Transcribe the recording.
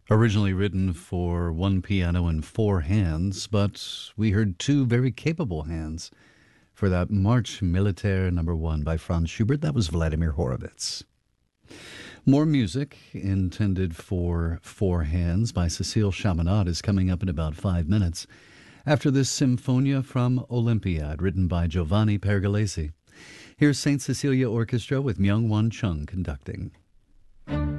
Originally written for one piano and four hands, but we heard two very capable hands for that March Militaire Number 1 by Franz Schubert. That was Vladimir Horowitz. More music intended for four hands by Cécile Chaminade is coming up in about 5 minutes. After this Symphonia from Olympiad, written by Giovanni Pergolesi. Here's St. Cecilia Orchestra with Myung-Whun Chung conducting.